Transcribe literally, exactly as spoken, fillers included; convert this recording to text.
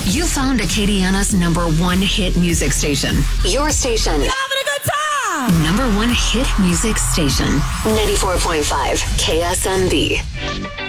You found Acadiana's number one hit music station. Your station. You having a good time? Number one hit music station. ninety-four point five K S M B.